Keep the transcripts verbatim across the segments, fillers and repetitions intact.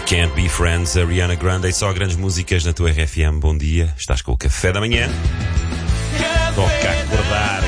Can't Be Friends, Ariana Grande. Só grandes músicas na tua R F M. Bom dia, estás com o café da manhã. Toca acordar.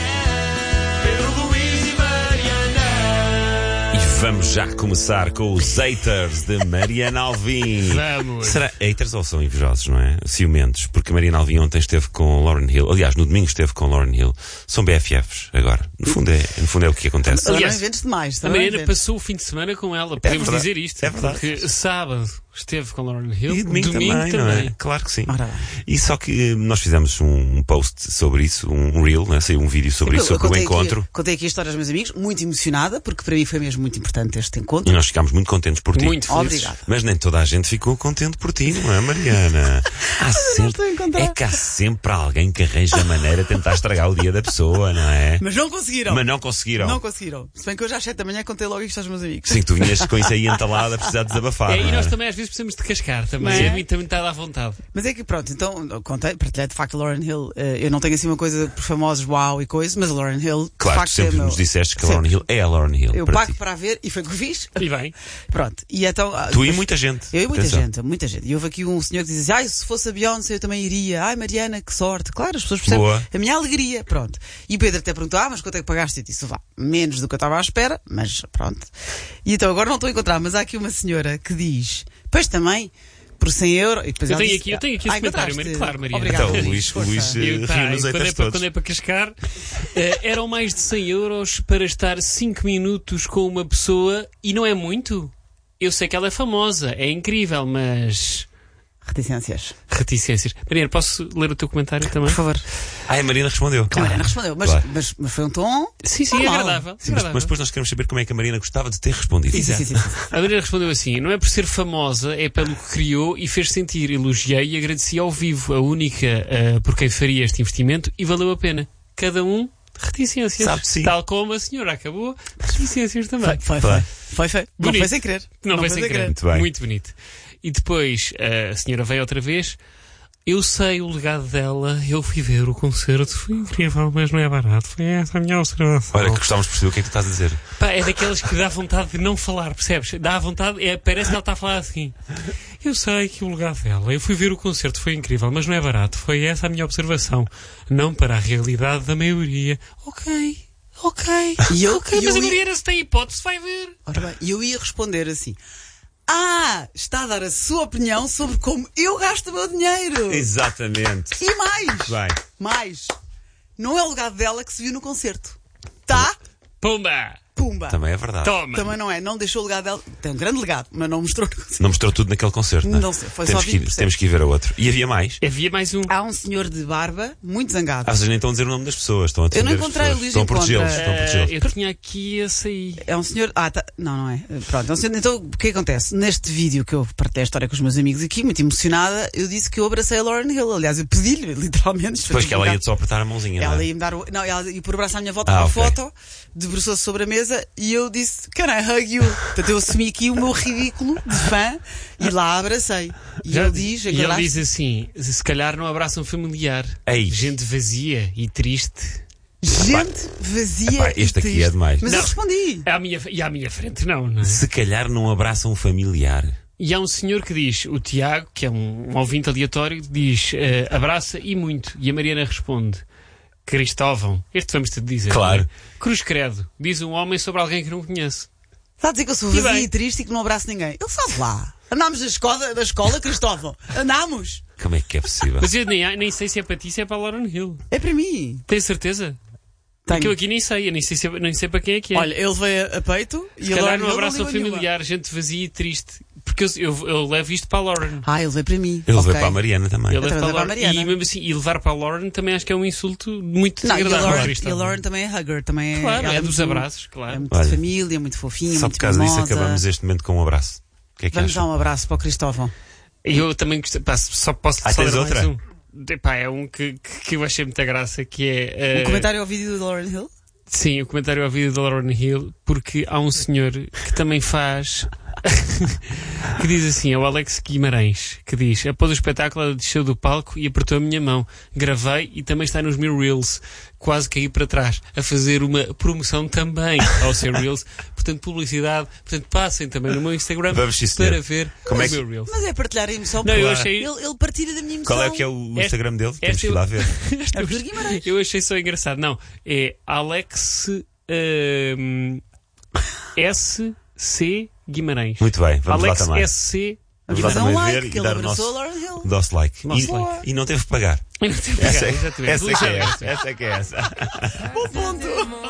E vamos já começar com os haters de Mariana Alvim. Vamos. Será haters ou são invejosos, não é? Ciumentos, porque Mariana Alvim ontem esteve com Lauryn Hill. Aliás, no domingo esteve com Lauryn Hill. São B F Fs agora. No fundo é, no fundo é o que acontece. Aliás, não inventes demais. A Mariana passou o fim de semana com ela. Podemos verdade. dizer isto. É verdade. Porque sábado esteve com Lauryn Hill. E domingo, também, não é? Claro que sim. Ora. E só que eh, nós fizemos um post sobre isso, um reel, né? Saiu um vídeo sobre Eu- isso, eu sobre o contei encontro. Aqui, contei aqui a história aos meus amigos, muito emocionada, porque para mim foi mesmo muito importante este encontro. E nós ficámos muito contentes por ti. Muito felizes. Obrigada. Mas nem toda a gente ficou contente por ti, não é, Mariana? Há sempre, estou a encontrar. é que há sempre alguém que arranja maneira de tentar estragar o dia da pessoa, não é? Mas não conseguiram. Mas não conseguiram. Não conseguiram. Se bem que hoje às sete da manhã contei logo isto aos meus amigos. Sim, tu vinhas com isso aí entalado a precisar desabafar. É, não e é? nós também às vezes precisamos de cascar também. Não é? A mim também está a dar vontade. Mas é que pronto, então eu contei, partilhei de facto a Lauryn Hill. eh, Eu não tenho assim uma coisa por famosos, uau e coisa, mas a Lauryn Hill, de Claro, tu facto, sempre é meu... nos disseste que a Sempre. Lauryn Hill é a Lauryn Hill. Eu para pago ti. para a ver e foi o que eu fiz. E bem. Pronto. E então, ah, Tu e depois- muita gente. Eu e muita Atenção. gente, muita gente. E houve aqui um senhor que dizia, ai, se fosse a Beyoncé eu também iria. Ai, Mariana, que sorte. Claro, as pessoas percebem Boa. a minha alegria. Pronto. E o Pedro até perguntou, ah, mas quanto é que pagaste? Eu disse, vá, menos do que eu estava à espera, mas pronto. E então agora não estou a encontrar, mas há aqui uma senhora que diz, pois também, por cem euros. E depois Eu ela tenho disse, aqui, eu tenho aqui ah, esse comentário, encontraste? Maria. Claro, Maria. Obrigado. Então, o Diz, Luís, o força. Luís eh, Eu, tá, riu nos e quando, é haters para, todos. quando é para cascar, eh, eram mais de cem euros para estar cinco minutos com uma pessoa e não é muito. Eu sei que ela é famosa, é incrível, mas... Reticências. Reticências. Mariana, posso ler o teu comentário também? Por favor. Ah, a Mariana respondeu. A Mariana respondeu, mas, Claro. mas, mas foi um tom. Sim, sim, normal. agradável. Sim, mas, agradável. mas depois nós queremos saber como é que a Mariana gostava de ter respondido. Sim, sim, sim, sim. A Mariana respondeu assim: não é por ser famosa, é pelo que criou e fez sentir. Elogiei e agradeci ao vivo, a única uh, por quem faria este investimento e valeu a pena. Cada um, reticências. Sabe, sim. Tal como a senhora acabou, reticências também. Foi, foi, Claro. foi. Foi, foi. Não Bonito. foi sem querer. Não, foi sem querer. Muito bem. Muito bonito. E depois a senhora veio outra vez. Eu sei o legado dela, eu fui ver o concerto, foi incrível, mas não é barato. Foi essa a minha observação. Olha, que gostávamos de perceber o que é que tu estás a dizer. Pá, é daquelas que dá vontade de não falar, percebes? Dá vontade, é, parece que ela está a falar assim. Eu sei que o lugar dela, eu fui ver o concerto, foi incrível, mas não é barato. Foi essa a minha observação. Não para a realidade da maioria. Ok, ok. E eu- ok, e mas eu a ia- Mariana, se tem hipótese, vai ver. Ora bem, e eu ia responder assim: ah, está a dar a sua opinião sobre como eu gasto o meu dinheiro. Exatamente. E mais, Vai. mais, não é o legado dela que se viu no concerto. Tá? Pumba! Pumba. Também é verdade. Toma! Também não é, não deixou o legado dela. Tem um grande legado, mas não mostrou no concerto. Não mostrou tudo naquele concerto, não é? Não sei, foi temos só que ir, vinte por cento. temos que ir ver a outro. E havia mais? Havia mais um. Há um senhor de barba, muito zangado. Ah, vocês nem estão a dizer o nome das pessoas, estão a Eu não defender as encontrei, pessoas. o Luís Estão a protegê-los, encontra. estão a Eh, protegê-los. eu tinha aqui esse aí. É um senhor. Ah, tá. Não, não é. Pronto, é um senhor. Então, o que acontece? Neste vídeo que eu partilhei a história com os meus amigos aqui, muito emocionada, eu disse que eu abracei a Lauryn Hill. Aliás, eu pedi-lhe, literalmente. Depois que ela ia ia-te só apertar a mãozinha, não Ela é? ia me dar o... Não, ela ia pôr o braço à minha volta Ah, para a ok. foto, debruçou-se sobre a mesa e eu disse, can I hug you? Portanto, eu assumi aqui o meu ridículo de fã e lá abracei. E Já- ele diz, e ele agarraste- diz assim: se calhar não abraça um familiar. Ei. Gente vazia e triste. gente vazia. Epá, e este aqui triste. é demais. Mas Não. eu respondi. À minha, e à minha frente, não, não é? Se calhar não abraça um familiar. E há um senhor que diz, o Tiago, que é um, um ouvinte aleatório, diz eh, abraça e muito. E a Mariana responde: Cristóvão, este vamos te dizer. Claro. não é? Cruz credo, diz um homem sobre alguém que não conhece. Está a dizer que eu sou E vazia bem. e triste e que não abraço ninguém. Ele sabe lá. Andámos da escola, da escola, Cristóvão. Andámos. Como é que é possível? Mas eu nem, nem sei se é para ti, se é para a Lauren Hill. É para mim. Tens certeza? Tenho. Porque eu aqui nem sei, eu nem sei, se, nem sei para quem é que é. Olha, ele veio a, a peito e se a calhar Lauryn não Hill abraça um ligou nenhuma. familiar, gente vazia e triste. Porque eu, eu, eu levo isto para a Lauren. Ah, ele veio para mim. Ele Ok. veio para a Mariana também. Eu levo também para a levo para a Lauren. Mariana. E mesmo assim, e levar para a Lauren também acho que é um insulto muito Não, e a desagradável. Lauren, e a Cristóvão. Lauren também é hugger, também é. Claro, ela é dos muito- abraços, É claro. muito Olha, de família, muito fofinha, Só muito por causa disso mimosa. acabamos este momento com um abraço. O que é que Vamos dar acham? um abraço para o Cristóvão. E eu também gostei, pá, só posso Ah, só tens dar mais outra? um. Epá, é um que, que, que eu achei muita graça, que é... Um eh, comentário ao vídeo do Lauryn Hill? Sim, o comentário ao vídeo da Lauryn Hill, porque há um senhor que também faz que diz assim, é o Alex Guimarães, que diz: após o espetáculo ela desceu do palco e apertou a minha mão. Gravei e também está nos meus Reels. Quase caí para trás a fazer uma promoção também ao seu Reels. Portanto, publicidade. Portanto, passem também no meu Instagram Vamos, sim, para senhor. ver Como o é que- meu Reels. Mas é partilhar a emoção. Não, porque eu achei- ele, ele partilha da minha emoção. Qual é que é o Este- Instagram dele? Temos este que ir lá ver. Arthur Guimarães. Eu achei só engraçado. Não, é Alex ehm, S C Guimarães. Muito bem, vamos Alex lá também. S C Vamos lá Mas dá um também like, ver que e ele dar o abraçou nosso, a Lauren Hill. o nosso like. Nosso E, like. e não teve que pagar. Eu não tenho Essa, pegado, é- exatamente. essa é que é essa. Essa é que é essa. Bom ponto.